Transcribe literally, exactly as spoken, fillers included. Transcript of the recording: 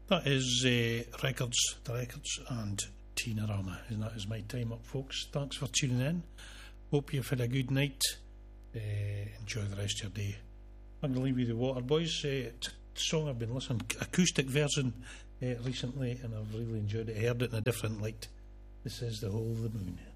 That is uh, Records, The Records and Tina Rama. And that is my time up, folks. Thanks for tuning in. Hope you've had a good night. Uh, enjoy the rest of your day. I'm going to leave you the Waterboys. Uh, it's a song I've been listening, acoustic version uh, recently, and I've really enjoyed it. I heard it in a different light. This is The Hole of the Moon.